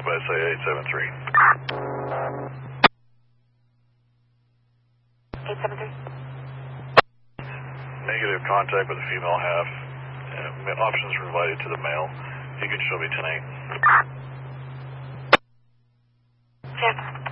by say 873. 873. Negative contact with the female half. Options provided to the male. You can show me 10-8. Yes.